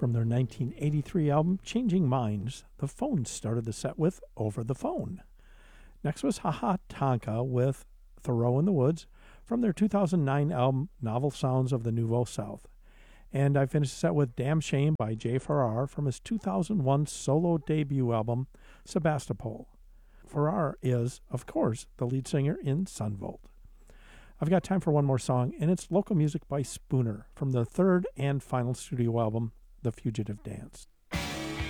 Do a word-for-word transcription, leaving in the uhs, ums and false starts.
From their nineteen eighty-three album, Changing Minds, the Phone started the set with Over the Phone. Next was Haha Tonka with Thoreau in the Woods from their two thousand nine album, Novel Sounds of the Nouveau South. And I finished the set with Damn Shame by Jay Farrar from his two thousand one solo debut album, Sebastopol. Farrar is, of course, the lead singer in Sunvolt. I've got time for one more song, and it's local music by Spooner from the third and final studio album, The Fugitive Dance.